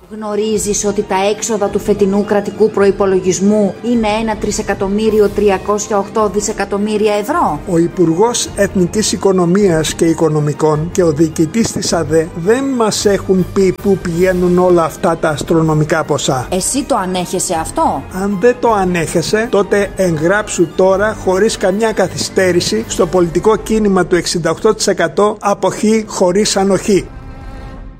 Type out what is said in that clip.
Γνωρίζεις ότι τα έξοδα του φετινού κρατικού προϋπολογισμού είναι 1.308.000.000 ευρώ? Ο Υπουργός Εθνικής Οικονομίας και Οικονομικών και ο διοικητής της ΑΔΕ δεν μας έχουν πει πού πηγαίνουν όλα αυτά τα αστρονομικά ποσά. Εσύ το ανέχεσαι αυτό? Αν δεν το ανέχεσαι, τότε εγγράψου τώρα χωρίς καμιά καθυστέρηση στο πολιτικό κίνημα του 68% αποχή χωρίς ανοχή.